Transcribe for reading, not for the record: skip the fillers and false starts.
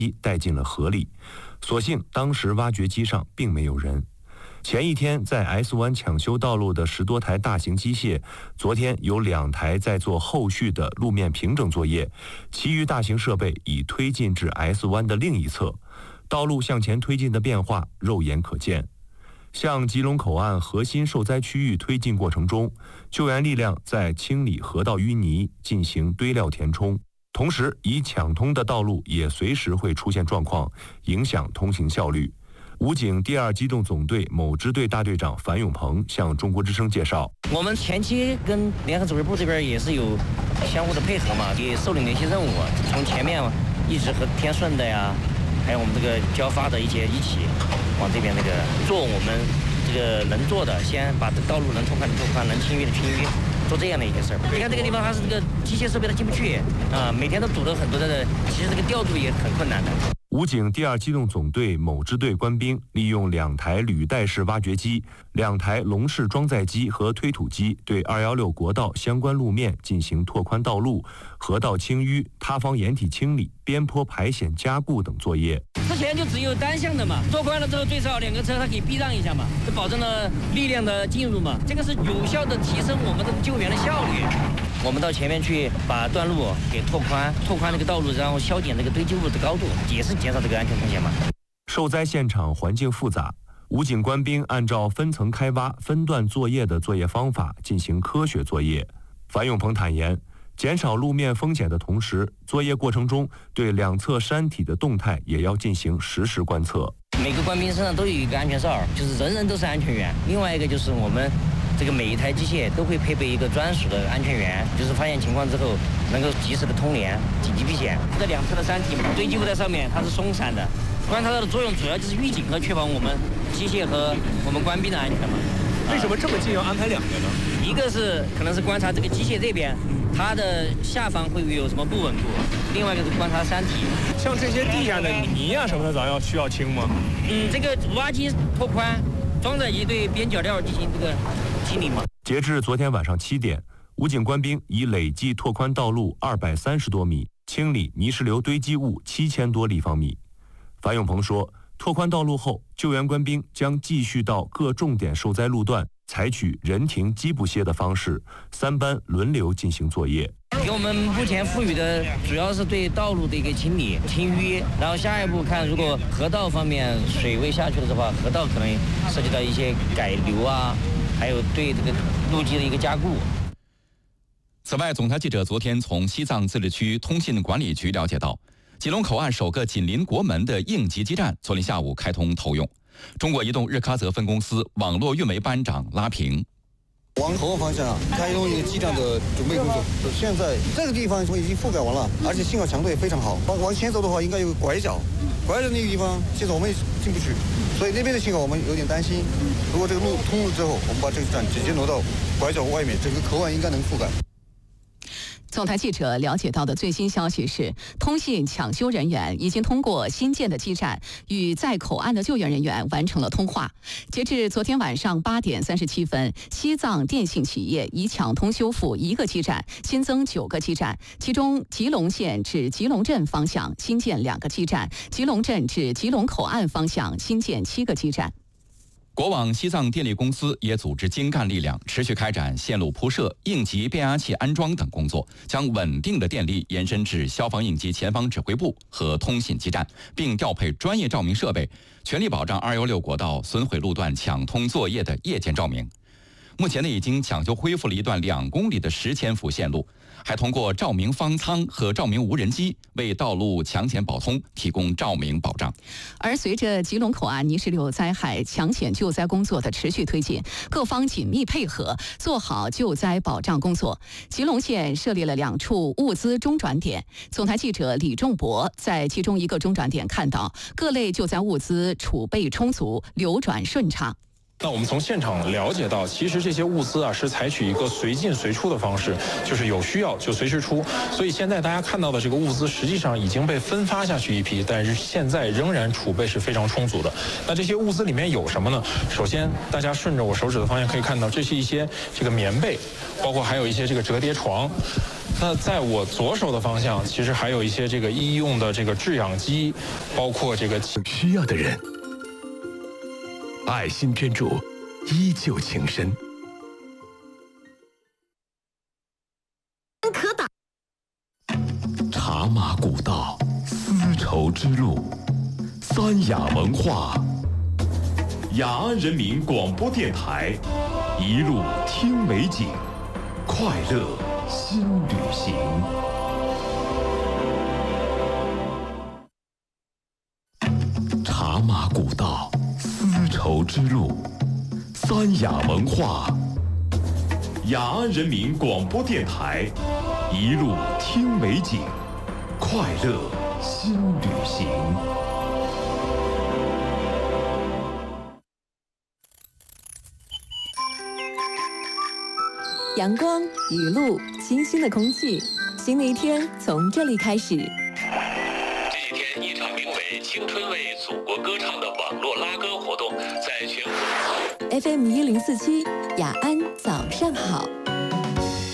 带进了河里。所幸当时挖掘机上并没有人。前一天在 S 湾抢修道路的10多台大型机械，昨天有2台在做后续的路面平整作业，其余大型设备已推进至 S 湾的另一侧。道路向前推进的变化肉眼可见。向吉隆口岸核心受灾区域推进过程中，救援力量在清理河道淤泥，进行堆料填充，同时已抢通的道路也随时会出现状况，影响通行效率。武警第2机动总队某支队大队长樊永鹏向中国之声介绍： 我们前期跟联合指挥部这边也是有相互的配合嘛，也受领了一些任务，从前面一直和天顺的呀，还有我们这个交发的一起往这边做我们这个能做的，先把道路能拓宽的拓宽，能清淤的清淤，做这样的一些事儿。你看这个地方它是这个机械设备它进不去啊，每天都堵得很多的，其实这个调度也很困难的。 武警第2机动总队某支队官兵利用2台履带式挖掘机、2台笼式装载机和推土机，对216国道相关路面进行拓宽道路、河道清淤、塌方掩体清理、边坡排险加固等作业。 之前就只有单向的嘛，拓宽了之后最少2个车它可以避让一下嘛，这保证了力量的进入嘛，这个是有效的提升我们的救援的效率。我们到前面去把段路给拓宽那个道路，然后削减这个堆积物的高度，也是减少这个安全风险嘛。 受灾现场环境复杂，武警官兵按照分层开挖、分段作业的作业方法进行科学作业。樊永鹏坦言，减少路面风险的同时，作业过程中对2侧山体的动态也要进行实时观测。 每个官兵身上都有一个安全哨，就是人人都是安全员。另外一个就是我们这个每一台机械都会配备一个专属的安全员，就是发现情况之后能够及时的通联、紧急避险。这2侧的山体堆积物在上面，它是松散的，观察到的作用主要就是预警和确保我们机械和我们官兵的安全嘛。 为什么这么近要安排2个呢？ 一个是可能是观察这个机械这边，它的下方会不会有什么不稳固；另外一个是观察山体。 像这些地下的泥啊什么的，咱需要清吗？ 这个挖机拓宽，装载机对边角料进行这个清理嘛。 截至昨天晚上7点，武警官兵已累计拓宽道路230多米，清理泥石流堆积物7000多立方米。樊永鹏说，拓宽道路后，救援官兵将继续到各重点受灾路段，采取人停机不歇的方式，3班轮流进行作业。 给我们目前赋予的主要是对道路的一个清理、清淤，然后下一步看，如果河道方面水位下去了的话，河道可能涉及到一些改流啊，还有对这个路基的一个加固。 此外，总台记者昨天从西藏自治区通信管理局了解到，吉隆口岸首个紧邻国门的应急基站昨天下午开通投用。中国移动日喀则分公司网络运维班长拉平。 往口岸方向开通一个基站的准备工作，现在这个地方已经覆盖完了，而且信号强度也非常好。往前走的话，应该有个拐角的那个地方，现在我们也进不去，所以那边的信号我们有点担心。如果这个路通了之后，我们把这个站直接挪到拐角外面，整个口岸应该能覆盖。 总台记者了解到的最新消息是，通信抢修人员已经通过新建的基站与在口岸的救援人员完成了通话。截至昨天晚上8点37分，西藏电信企业已抢通修复1个基站，新增9个基站，其中吉隆县至吉隆镇方向新建2个基站，吉隆镇至吉隆口岸方向新建7个基站。 国网西藏电力公司也组织精干力量，持续开展线路铺设、应急变压器安装等工作，将稳定的电力延伸至消防应急前方指挥部和通信基站，并调配专业照明设备，全力保障216国道损毁路段抢通作业的夜间照明。目前已经抢修恢复了一段2公里的10千伏线路，还通过照明方舱和照明无人机为道路抢险保通提供照明保障。 而随着吉隆口岸泥石流灾害抢险救灾工作的持续推进，各方紧密配合，做好救灾保障工作。吉隆县设立了2处物资中转点。总台记者李仲博在其中一个中转点看到，各类救灾物资储备充足，流转顺畅。 那我们从现场了解到，其实这些物资是采取一个随进随出的方式，就是有需要就随时出。所以现在大家看到的这个物资，实际上已经被分发下去一批，但是现在仍然储备是非常充足的。那这些物资里面有什么呢？首先，大家顺着我手指的方向可以看到，这是一些这个棉被，包括还有一些这个折叠床。 那在我左手的方向，其实还有一些这个医用的这个制氧机，包括这个需要的人，爱心捐助，依旧情深。 可打。 茶马古道，丝绸之路，三雅文化，雅安人民广播电台，一路听美景，快乐新旅行。茶马古道，丝绸之路，三雅文化，雅安人民广播电台，一路听美景，快乐新旅行。 阳光、雨露、清新的空气，新的一天从这里开始。 这几天，一场名为“青春为祖国歌唱”的网络拉歌活动在全国。 FM 1047，雅安早上好。